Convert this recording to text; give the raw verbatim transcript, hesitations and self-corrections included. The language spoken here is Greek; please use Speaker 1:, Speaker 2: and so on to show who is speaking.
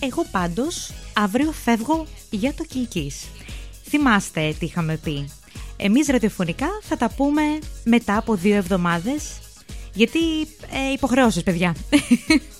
Speaker 1: Εγώ πάντως αύριο φεύγω για το Κιλκής. Θυμάστε τι είχαμε πει. Εμείς ραδιοφωνικά θα τα πούμε μετά από δύο εβδομάδες, γιατί ε, υποχρεώσεις, παιδιά.